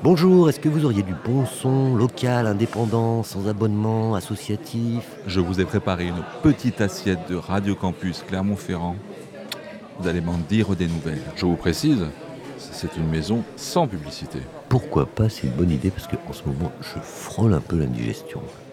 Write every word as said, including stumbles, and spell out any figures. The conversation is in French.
Bonjour, est-ce que vous auriez du bon son, local, indépendant, sans abonnement, associatif? Je vous ai préparé une petite assiette de Radio Campus Clermont-Ferrand. Vous allez m'en dire des nouvelles. Je vous précise, c'est une maison sans publicité. Pourquoi pas, c'est une bonne idée parce qu'en ce moment, je frôle un peu l'indigestion.